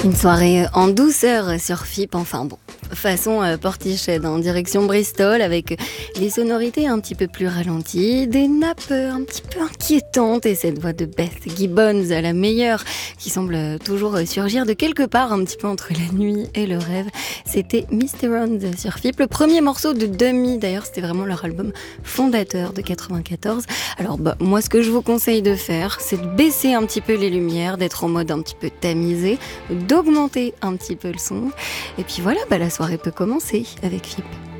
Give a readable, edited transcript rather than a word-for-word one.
Une soirée en douceur sur FIP, enfin bon, façon Portiched en direction Bristol avec les sonorités un petit peu plus ralenties, des nappes un petit peu inquiétantes et cette voix de Beth Gibbons à la meilleure qui semble toujours surgir de quelque part un petit peu entre la nuit et le rêve. C'était Mysterons sur FIP, le premier morceau de Dummy, d'ailleurs c'était vraiment leur album fondateur de 94. Alors moi ce que je vous conseille de faire, c'est de baisser un petit peu les lumières, d'être en mode un petit peu tamisé, d'augmenter un petit peu le son. Et puis voilà, la soirée peut commencer avec FIP.